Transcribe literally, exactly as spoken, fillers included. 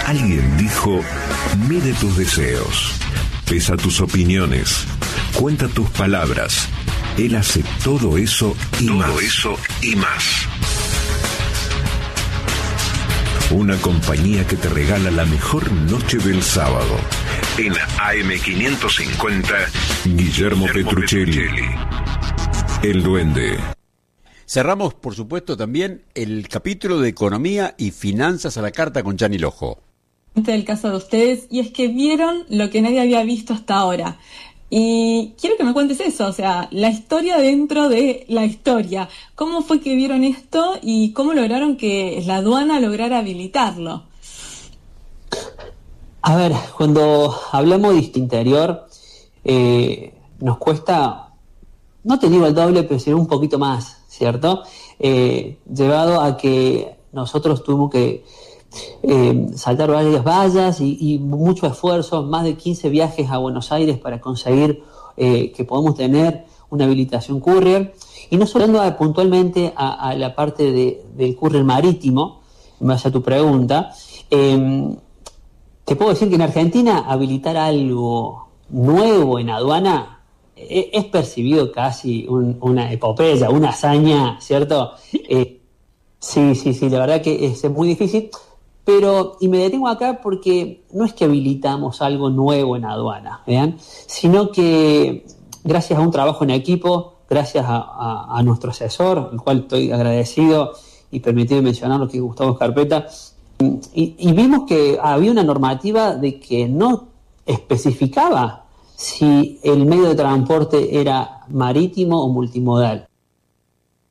Alguien dijo, mide tus deseos, pesa tus opiniones, cuenta tus palabras. Él hace todo eso y todo más. eso y más. Una compañía que te regala la mejor noche del sábado. En A M quinientos cincuenta, Guillermo, Guillermo Petruccelli. Petruccelli. El Duende. Cerramos, por supuesto, también el capítulo de Economía y Finanzas a la Carta con Gianni Lojo. Este es el caso de ustedes, y es que vieron lo que nadie había visto hasta ahora. Y quiero que me cuentes eso, o sea, la historia dentro de la historia. ¿Cómo fue que vieron esto y cómo lograron que la aduana lograra habilitarlo? A ver, cuando hablamos de este interior, eh, nos cuesta, no te digo el doble, pero sí un poquito más, ¿cierto? Eh, llevado a que nosotros tuvimos que eh, saltar varias vallas y, y mucho esfuerzo, más de quince viajes a Buenos Aires para conseguir eh, que podamos tener una habilitación courier. Y no solo hablando puntualmente a, a la parte de, del courier marítimo, en base a tu pregunta, eh, te puedo decir que en Argentina habilitar algo nuevo en aduana es, es percibido casi un, una epopeya, una hazaña, ¿cierto? Eh, sí, sí, sí, la verdad que es muy difícil, pero, y me detengo acá porque no es que habilitamos algo nuevo en aduana, ¿vean? Sino que gracias a un trabajo en equipo, gracias a, a, a nuestro asesor, al cual estoy agradecido y permitido mencionarlo, que es Gustavo Scarpeta, y, y vimos que había una normativa de que no especificaba si el medio de transporte era marítimo o multimodal.